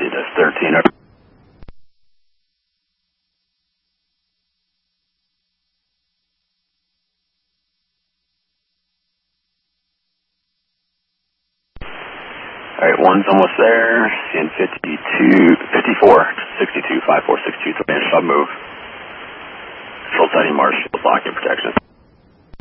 that's 13. Alright, one's almost there, seeing 54, 62, 54, 62, 3 inch sub move. Full setting marsh, blocking protection.